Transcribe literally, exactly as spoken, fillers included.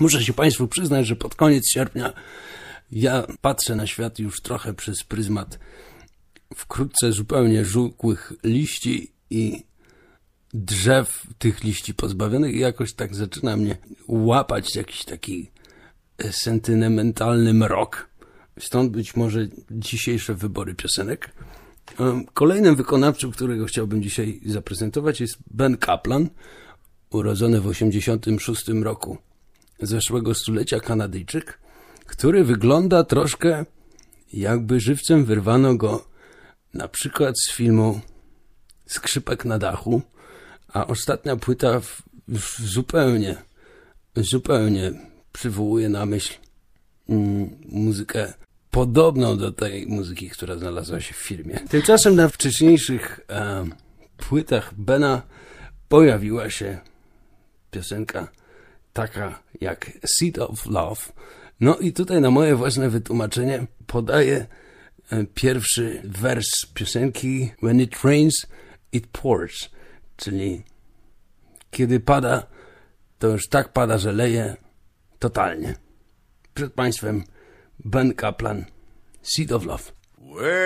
Muszę się Państwu przyznać, że pod koniec sierpnia ja patrzę na świat już trochę przez pryzmat wkrótce zupełnie żółkłych liści i drzew tych liści pozbawionych i jakoś tak zaczyna mnie łapać jakiś taki sentymentalny mrok. Stąd być może dzisiejsze wybory piosenek. Kolejnym wykonawcą, którego chciałbym dzisiaj zaprezentować, jest Ben Kaplan, urodzony w osiemdziesiątym szóstym roku zeszłego stulecia Kanadyjczyk, który wygląda troszkę jakby żywcem wyrwano go na przykład z filmu Skrzypek na dachu, a ostatnia płyta w, w zupełnie, zupełnie przywołuje na myśl mm, muzykę podobną do tej muzyki, która znalazła się w filmie. Tymczasem na wcześniejszych e, płytach Bena pojawiła się piosenka taka jak Seed of Love. No i tutaj na moje własne wytłumaczenie podaję e, pierwszy wers piosenki When it rains, it pours, czyli kiedy pada, to już tak pada, że leje totalnie. Przed Państwem Ben Kaplan, Seed of Love.